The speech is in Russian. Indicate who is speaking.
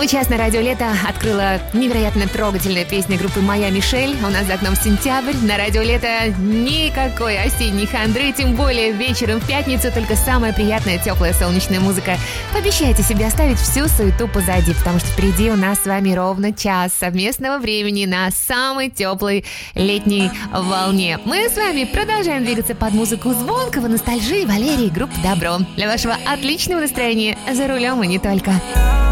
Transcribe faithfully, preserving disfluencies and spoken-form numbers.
Speaker 1: Новый час на радио «Лето» открыла невероятно трогательная песня группы «Моя Мишель». У нас за окном сентябрь. На радио «Лето» никакой осенней хандры, тем более вечером в пятницу только самая приятная, теплая, солнечная музыка. Пообещайте себе оставить всю суету позади, потому что впереди у нас с вами ровно час совместного времени на самой теплой летней волне. Мы с вами продолжаем двигаться под музыку звонкого ностальжи Валерии, группы «Добро». Для вашего отличного настроения за рулем и не только.